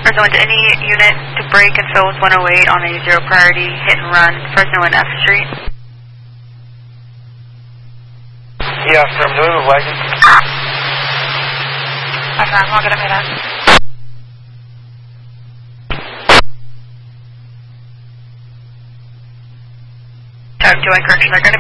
Fresno, to any unit to break and fill with 108 on a 0 priority hit and run, Fresno and F Street. Yeah, affirmative, wagon. Affirm, I'll get a minute. Type 2 correction, they're going to